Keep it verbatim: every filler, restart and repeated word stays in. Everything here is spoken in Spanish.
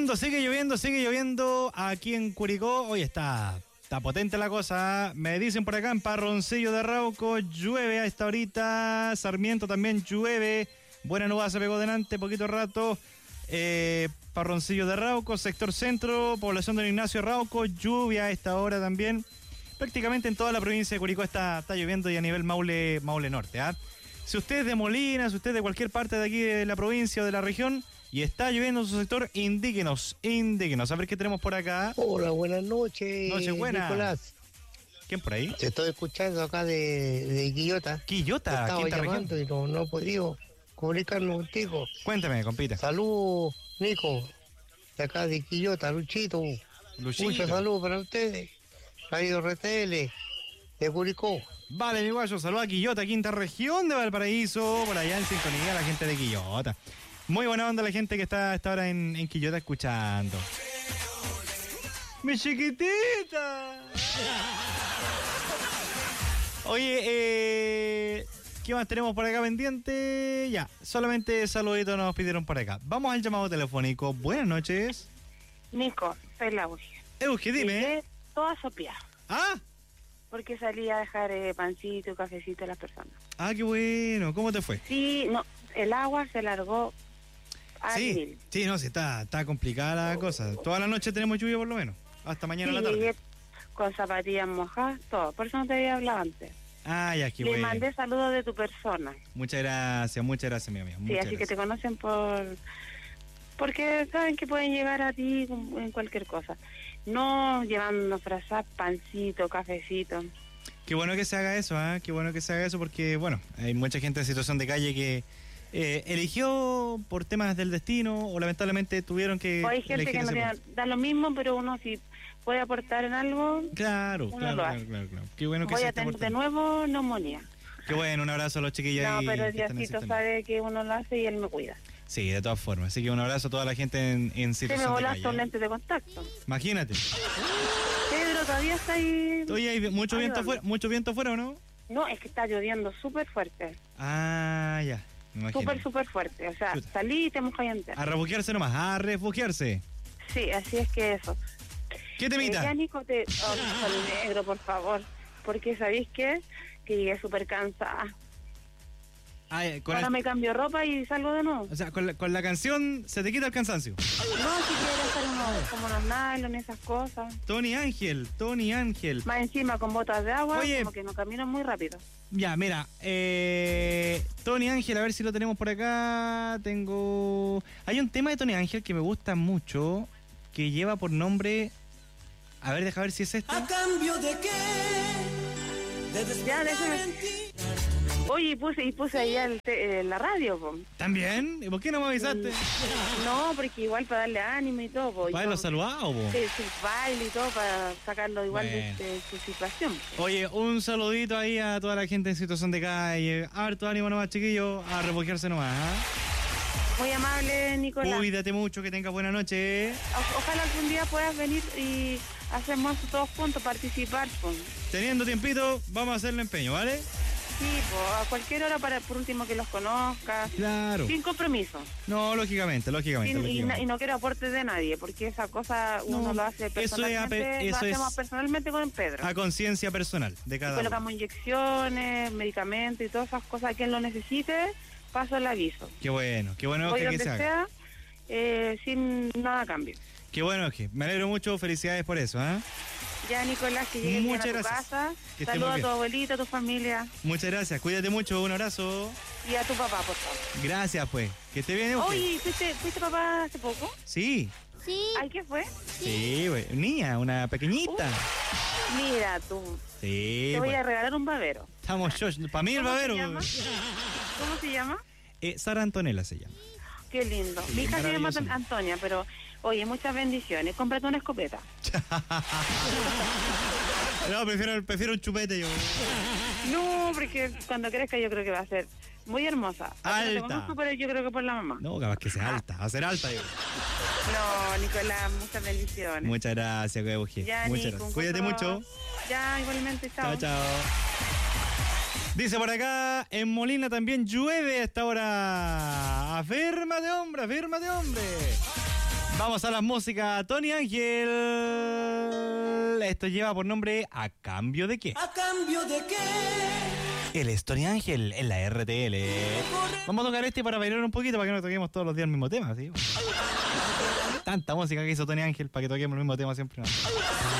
lloviendo, sigue lloviendo, sigue lloviendo aquí en Curicó. Hoy está, está potente la cosa. Me dicen por acá en Parroncillo de Arauco, llueve a esta horita. Sarmiento también llueve. Buena nube se pegó delante, poquito rato. Eh, Parroncillo de Arauco, sector centro, población de Ignacio Arauco, lluvia a esta hora también. Prácticamente en toda la provincia de Curicó está, está lloviendo y a nivel Maule, Maule Norte. ¿eh? Si usted es de Molina, si usted es de cualquier parte de aquí de la provincia o de la región y está lloviendo en su sector, indíquenos, indíquenos. A ver qué tenemos por acá. Hola, buenas noches. Noches buenas. Nicolás. ¿Quién por ahí? Te estoy escuchando acá de, de Quillota. Quillota, estaba quinta llamando región. y no, no he podido comunicarme contigo. Cuéntame, compita. Saludos, Nico. De acá de Quillota, Luchito. Luchito. Muchos saludos para ustedes. Radio R T L de Curicó. Vale, mi guayo, saluda a Quillota, quinta región de Valparaíso, por allá en sintonía la gente de Quillota. Muy buena onda la gente que está hasta ahora en, en Quillota escuchando. ¡Mi chiquitita! Oye, eh, ¿qué más tenemos por acá pendiente? Ya, solamente saluditos nos pidieron por acá. Vamos al llamado telefónico. Buenas noches. Nico, soy la Euge. Euge, dime. Llegué toda sopiada. ¿Ah? Porque salí a dejar eh, pancito y cafecito a las personas. Ah, qué bueno. ¿Cómo te fue? Sí, no, el agua se largó a Sí, mil. sí, no, sí, está, está complicada la cosa. Toda la noche tenemos lluvia por lo menos. Hasta mañana Sí, a la tarde. llegué con zapatillas mojadas, todo. Por eso no te había hablado antes. Ah, ya, qué Le bueno. mandé saludos de tu persona. Muchas gracias, muchas gracias, mi amigo. Sí, Muchas así que gracias. te conocen por... Porque saben que pueden llegar a ti en cualquier cosa. No llevando frazas, pancito, cafecito. Qué bueno que se haga eso, ¿eh? Qué bueno que se haga eso porque, bueno, hay mucha gente en situación de calle que eh, eligió por temas del destino o lamentablemente tuvieron que... O hay gente elegir que no ese tiene, punto. da lo mismo, pero uno si puede aportar en algo, Claro, uno claro, lo claro, hace. claro, claro. Qué bueno que voy se a esté tener de aportando. nuevo neumonía. Qué bueno, un abrazo a los chiquillos No, ahí pero el que están en Diosito sintonía. sabe que uno lo hace y él me cuida. Sí, de todas formas. Así que un abrazo a toda la gente en, en Se me situación de volaste un calle. ¿eh? lente de contacto. Imagínate. Pedro todavía está ahí. Oye, ¿hay mucho viento ayudando. afuera, mucho viento afuera o no? No, es que está lloviendo súper fuerte. Ah, ya. Me imagino. Súper, súper fuerte. O sea, Chuta. salí y te mojas entero. A refugiarse nomás, a refugiarse. Sí, así es que eso. ¿Qué Eh, temita? ya, Nico, te... Oh, sol negro, por favor. Porque, ¿sabéis qué? Que llegué súper cansada. Ah, eh, con Ahora el- me cambio ropa y salgo de nuevo. O sea, con la, con la canción se te quita el cansancio. No, si quiero hacer unos, como los nylon, esas cosas. Tony Ángel, Tony Ángel. Más encima con botas de agua, Oye. como que no camino muy rápido. Ya, mira, eh, Tony Ángel, a ver si lo tenemos por acá. Tengo... Hay un tema de Tony Ángel que me gusta mucho, que lleva por nombre... A ver, deja ver si es este. ¿A cambio de qué? De Ya, despertar déjame. en ti. Oye, y puse, y puse ahí el te- eh, la radio, po. ¿También? ¿Y por qué no me avisaste? No, porque igual para darle ánimo y todo, po. Y Para lo todo. saludado, po. Sí, sí, baile y todo para sacarlo igual Bueno. de, de su situación. Oye, un saludito ahí a toda la gente en situación de calle. Harto ánimo nomás, chiquillos, a refugiarse nomás. ¿ah? Muy amable, Nicolás. Cuídate mucho, que tengas buena noche. O- ojalá algún día puedas venir y hacemos todos juntos, participar, po. Teniendo tiempito, vamos a hacerle empeño, ¿vale? Sí, po, a cualquier hora para por último que los conozcas. Claro. Sin compromiso. No, lógicamente, lógicamente. Sin- y, lógicamente. no- y no quiero aporte de nadie, porque esa cosa uno No, lo hace eso es personalmente, ape- lo eso es- hacemos personalmente con Pedro. A conciencia personal de cada uno. Colocamos inyecciones, medicamentos y todas esas cosas. Quien lo necesite, paso el aviso. Qué bueno, qué bueno Voy que, que donde se haga. sea, eh, sin nada a cambio. Qué bueno que me alegro mucho, felicidades por eso, ¿ah? Ya, Nicolás, que llegues bien Muchas a tu gracias. casa. Que esté Saluda muy a bien. tu abuelita, a tu familia Muchas gracias, cuídate mucho, un abrazo. y a tu papá, por favor. Gracias, pues. Que esté bien, Euge. Oye, ¿fuiste, ¿fuiste papá hace poco? Sí, Sí, Ay, ¿qué fue? sí, güey. Niña, una pequeñita. Mira tú, Sí, te voy pues. a regalar un babero. Estamos yo, para mí el ¿Cómo se babero. llama? ¿Cómo se llama? Eh, Sara Antonella se llama. Qué lindo. Sí, Mi hija se llama maravilloso. Antonia, pero oye, muchas bendiciones. Cómprate una escopeta. No, prefiero, prefiero un chupete yo. No, porque cuando crezca yo creo que va a ser muy hermosa. Aunque no te Alta. conozco, pero yo creo que por la mamá. No, capaz que sea alta, va a ser alta yo. No, Nicolás, muchas bendiciones. Muchas gracias, Euge. Ya, Muchas Nico, gracias. un Cuídate gusto. mucho. Ya, igualmente, chao. Chao, chao. Dice por acá, en Molina también llueve a esta hora. Afírmate, hombre, afírmate, hombre. Vamos a la música. Tony Ángel. Esto lleva por nombre ¿A cambio de qué? ¿A cambio de qué? Él es Tony Ángel en la R T L. Vamos a tocar este para bailar un poquito, para que no toquemos todos los días el mismo tema, ¿sí? Tanta música que hizo Tony Ángel para que toquemos el mismo tema siempre. No.